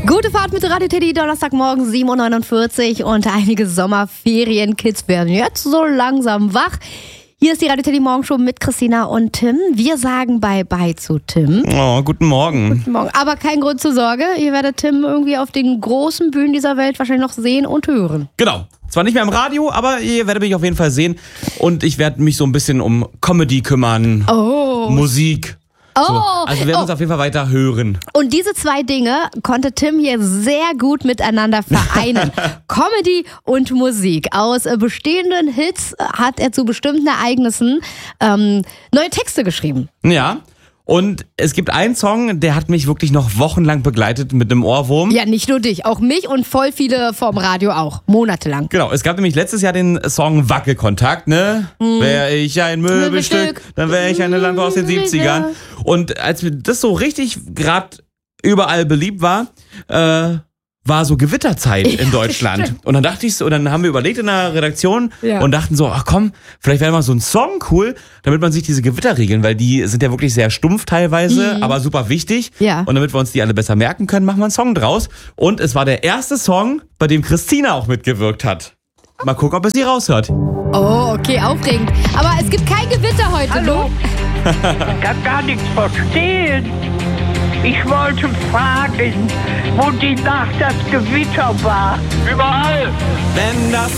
Gute Fahrt mit Radio Teddy, Donnerstagmorgen 7.49 Uhr und einige Sommerferien-Kids werden jetzt so langsam wach. Hier ist die Radio Teddy Morgenshow mit Christina und Tim. Wir sagen Bye-bye zu Tim. Oh, guten Morgen. Guten Morgen. Aber kein Grund zur Sorge, ihr werdet Tim irgendwie auf den großen Bühnen dieser Welt wahrscheinlich noch sehen und hören. Genau. Zwar nicht mehr im Radio, aber ihr werdet mich auf jeden Fall sehen. Und ich werde mich so ein bisschen um Comedy kümmern, Musik. So. Also wir werden uns auf jeden Fall weiter hören. Und diese zwei Dinge konnte Tim hier sehr gut miteinander vereinen. Comedy und Musik. Aus bestehenden Hits hat er zu bestimmten Ereignissen neue Texte geschrieben. Ja. Und es gibt einen Song, der hat mich wirklich noch wochenlang begleitet mit einem Ohrwurm. Ja, nicht nur dich, auch mich und voll viele vom Radio auch, monatelang. Genau, es gab nämlich letztes Jahr den Song Wackelkontakt, ne? Wär ich ein Möbelstück, dann wär ich eine Lampe aus den 70ern. Und als das so richtig gerade überall beliebt war, war so Gewitterzeit in Deutschland. Und dann dachte ich so, und dann haben wir überlegt in der Redaktion und dachten so, ach komm, vielleicht wäre mal so ein Song cool, damit man sich diese Gewitter regeln, weil die sind ja wirklich sehr stumpf teilweise, aber super wichtig. Ja. Und damit wir uns die alle besser merken können, machen wir einen Song draus. Und es war der erste Song, bei dem Christina auch mitgewirkt hat. Mal gucken, ob es sie raushört. Oh, okay, aufregend. Aber es gibt kein Gewitter heute, Hallo? Ich kann gar nichts verstehen. Ich wollte fragen, wo die Nacht das Gewitter war. Überall! Wenn das